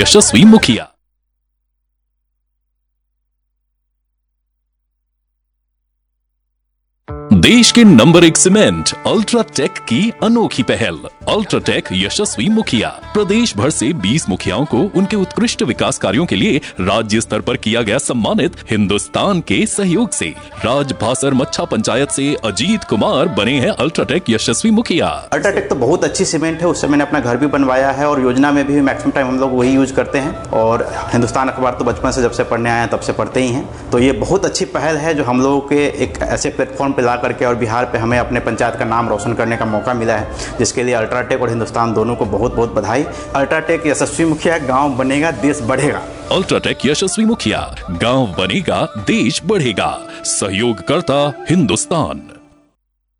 यशस्वी मुखिया। देश के नंबर 1 सीमेंट अल्ट्राटेक की अनोखी पहल। अल्ट्राटेक यशस्वी मुखिया प्रदेश भर से 20 मुखियाओं को उनके उत्कृष्ट विकास कार्यों के लिए राज्य स्तर पर किया गया सम्मानित। हिंदुस्तान के सहयोग से राजभासर मच्छा पंचायत से अजीत कुमार बने हैं अल्ट्राटेक यशस्वी मुखिया। अल्ट्राटेक तो बहुत अच्छी सीमेंट है, उससे मैंने अपना घर भी बनवाया है और योजना में भी मैक्सिमम टाइम हम लोग वही यूज करते हैं। और हिंदुस्तान अखबार तो बचपन से जब से पढ़ने आए हैं तब से पढ़ते ही हैं। तो ये बहुत अच्छी पहल है जो हम लोगों के एक ऐसे प्लेटफॉर्म पे ला करके और बिहार पे हमें अपने पंचायत का नाम रोशन करने का मौका मिला है, जिसके लिए अल्ट्राटेक और हिंदुस्तान दोनों को बहुत बहुत बधाई। अल्ट्राटेक यशस्वी मुखिया, गांव बनेगा देश बढ़ेगा। अल्ट्राटेक यशस्वी मुखिया, गांव बनेगा देश बढ़ेगा। सहयोगकर्ता हिंदुस्तान।